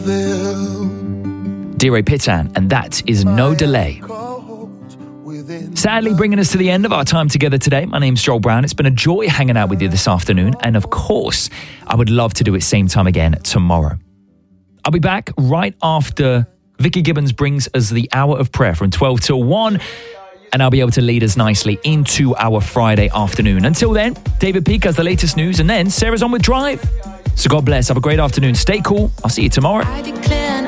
Dero Pitan, and that is No Delay. Sadly, bringing us to the end of our time together today. My name's Joel Brown. It's been a joy hanging out with you this afternoon. And of course, I would love to do it same time again tomorrow. I'll be back right after Vicky Gibbons brings us the hour of prayer from 12 till 1. And I'll be able to lead us nicely into our Friday afternoon. Until then, David Peake has the latest news. And then Sarah's on with Drive. So God bless. Have a great afternoon. Stay cool. I'll see you tomorrow.